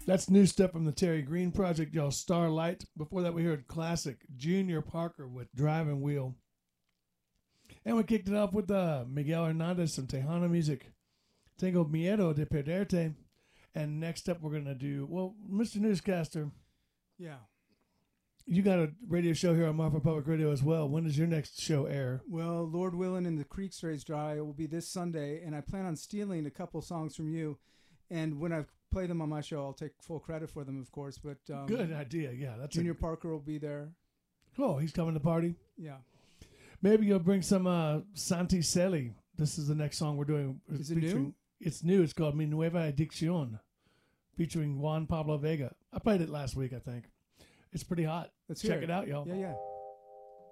That's new stuff from the Terry Green Project, y'all. Starlight. Before that, we heard classic Junior Parker with Driving Wheel. And we kicked it off with Miguel Hernandez from Tejano Music. Tengo miedo de perderte. And next up, we're going to do, well, Mr. Newscaster, Yeah. you got a radio show here on Marfa Public Radio as well. When does your next show air? Well, Lord willing and the creek stays dry, it will be this Sunday, and I plan on stealing a couple songs from you. And when I play them on my show, I'll take full credit for them, of course. But Good idea. Yeah, that's Junior Parker will be there. Oh, he's coming to party. Yeah. Maybe you'll bring some Santi Celi. This is the next song we're doing. Is it new? It's new. It's called Mi Nueva Adicción, featuring Juan Pablo Vega. I played it last week, I think. It's pretty hot. Let's check hear it out, y'all. Yeah, yeah.